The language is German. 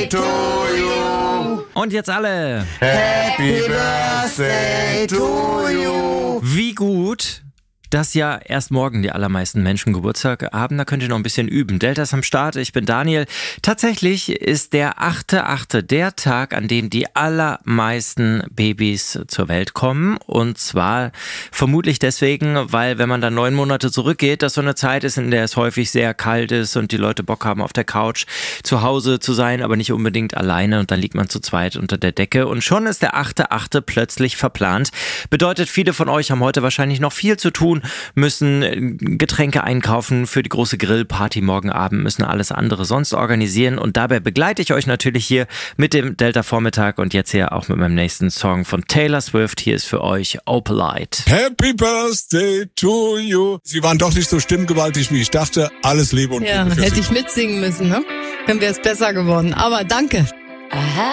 to you. Und jetzt alle. Happy Birthday to you. Wie gut, dass ja erst morgen die allermeisten Menschen Geburtstag haben. Da könnt ihr noch ein bisschen üben. Delta ist am Start, ich bin Daniel. Tatsächlich ist der 8.8. der Tag, an dem die allermeisten Babys zur Welt kommen. Und zwar vermutlich deswegen, weil wenn man dann 9 Monate zurückgeht, das so eine Zeit ist, in der es häufig sehr kalt ist und die Leute Bock haben, auf der Couch zu Hause zu sein, aber nicht unbedingt alleine. Und dann liegt man zu zweit unter der Decke. Und schon ist der 8.8. plötzlich verplant. Bedeutet, viele von euch haben heute wahrscheinlich noch viel zu tun, müssen Getränke einkaufen für die große Grillparty morgen Abend, müssen alles andere sonst organisieren und dabei begleite ich euch natürlich hier mit dem Delta-Vormittag und jetzt hier auch mit meinem nächsten Song von Taylor Swift. Hier ist für euch Opalite. Happy Birthday to you. Sie waren doch nicht so stimmgewaltig, wie ich dachte. Alles Liebe und Ja, Gute für hätte Sie. ich mitsingen müssen, ne? Dann wäre es besser geworden. Aber danke. Aha.